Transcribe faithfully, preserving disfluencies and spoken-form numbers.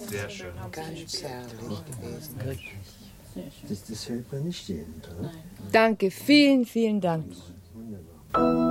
Sehr schön. Ganz herrlich gewesen. Das, das hört man nicht jeden Tag. Danke, vielen, vielen Dank. Wunderbar.